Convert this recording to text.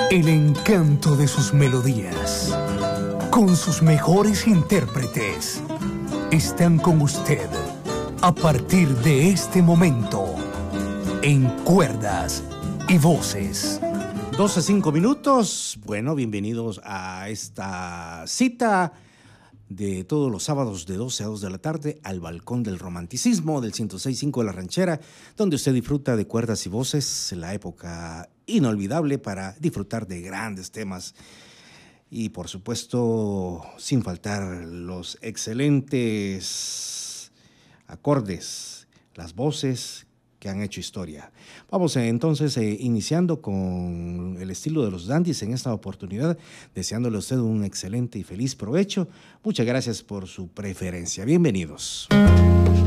El encanto de sus melodías, con sus mejores intérpretes, están con usted a partir de este momento, en Cuerdas y Voces. 12:05. Bueno, bienvenidos a esta cita de todos los sábados de 12 a 2 de la tarde al Balcón del Romanticismo del 106.5 de La Ranchera, donde usted disfruta de Cuerdas y Voces, la época inolvidable para disfrutar de grandes temas y, por supuesto, sin faltar los excelentes acordes, las voces que han hecho historia. Vamos entonces iniciando con el estilo de los dandies en esta oportunidad, deseándole a usted un excelente y feliz provecho. Muchas gracias por su preferencia. Bienvenidos.